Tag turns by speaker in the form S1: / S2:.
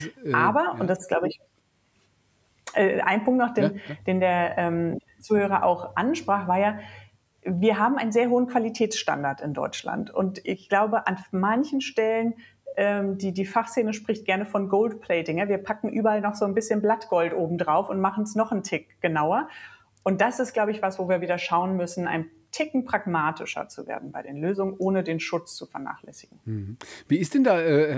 S1: Aber, und
S2: Ja,
S1: das ist, glaube ich, ein Punkt noch,
S2: ja,
S1: den der Zuhörer auch ansprach, war ja, wir haben einen sehr hohen Qualitätsstandard in Deutschland. Und ich glaube, an manchen Stellen, die Fachszene spricht gerne von Goldplating. Ja? Wir packen überall noch so ein bisschen Blattgold obendrauf und machen es noch einen Tick genauer. Und das ist, glaube ich, was, wo wir wieder schauen müssen, ein Ticken pragmatischer zu werden bei den Lösungen, ohne den Schutz zu vernachlässigen.
S2: Wie ist denn da,